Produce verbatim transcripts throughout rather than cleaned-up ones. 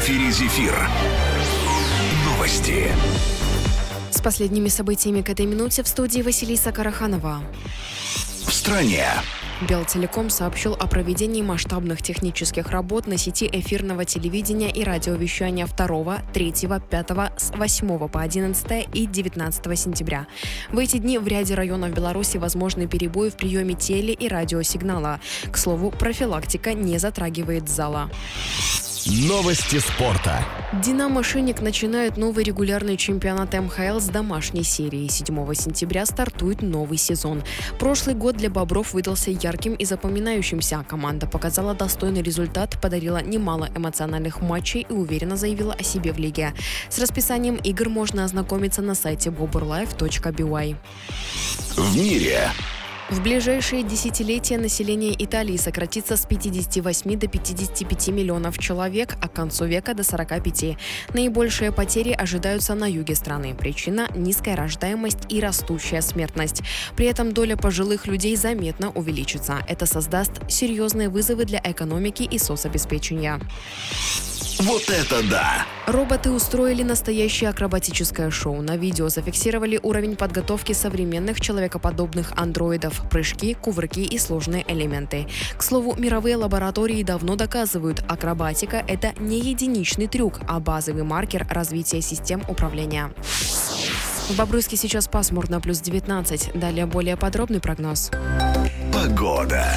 эфире «Зефир». Новости. С последними событиями к этой минуте в студии Василиса Караханова. В стране. Белтелеком сообщил о проведении масштабных технических работ на сети эфирного телевидения и радиовещания второго, третьего, пятого, с восьмого по одиннадцатое и девятнадцатого сентября. В эти дни в ряде районов Беларуси возможны перебои в приеме теле- и радиосигнала. К слову, профилактика не затрагивает зала. Новости спорта. «Динамо» «Шинник» начинает новый регулярный чемпионат эм ха эл с домашней серии. седьмого сентября стартует новый сезон. Прошлый год для «Бобров» выдался ярким и запоминающимся. Команда показала достойный результат, подарила немало эмоциональных матчей и уверенно заявила о себе в лиге. С расписанием игр можно ознакомиться на сайте бобрлайв точка би уай. В мире. В ближайшие десятилетия население Италии сократится с пятидесяти восьми до пятидесяти пяти миллионов человек, а к концу века до сорока пяти. Наибольшие потери ожидаются на юге страны. Причина – низкая рождаемость и растущая смертность. При этом доля пожилых людей заметно увеличится. Это создаст серьезные вызовы для экономики и соцобеспечения. Вот это да! Роботы устроили настоящее акробатическое шоу. На видео зафиксировали уровень подготовки современных человекоподобных андроидов, прыжки, кувырки и сложные элементы. К слову, мировые лаборатории давно доказывают, акробатика – это не единичный трюк, а базовый маркер развития систем управления. В Бобруйске сейчас пасмурно, плюс девятнадцать. Далее более подробный прогноз. Погода.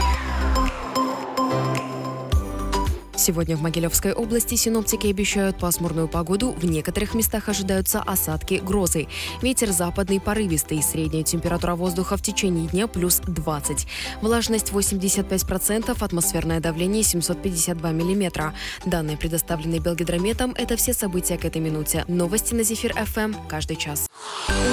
Сегодня в Могилевской области синоптики обещают пасмурную погоду. В некоторых местах ожидаются осадки, грозы. Ветер западный порывистый. Средняя температура воздуха в течение дня плюс двадцать. Влажность восемьдесят пять процентов, атмосферное давление семьсот пятьдесят два миллиметра. Данные предоставлены Белгидрометом. Это все события к этой минуте. Новости на Зефир эф эм каждый час.